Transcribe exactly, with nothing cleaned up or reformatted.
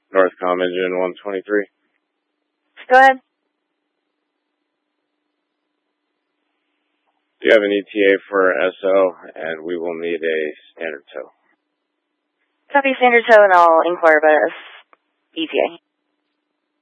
Northcom engine one twenty-three. Go ahead. Do you have an E T A for S O, and we will need a standard tow. Copy standard tow, and I'll inquire about E T A.